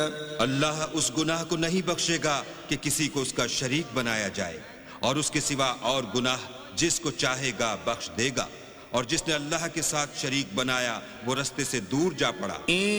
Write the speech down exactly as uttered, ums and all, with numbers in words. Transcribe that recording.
अल्लाह उस गुनाह को नहीं बख्शेगा कि किसी को उसका शरीक बनाया जाए, और उसके सिवा और गुनाह जिसको चाहेगा बख्श देगा, और जिसने अल्लाह के साथ शरीक बनाया वो रस्ते से दूर जा पड़ा।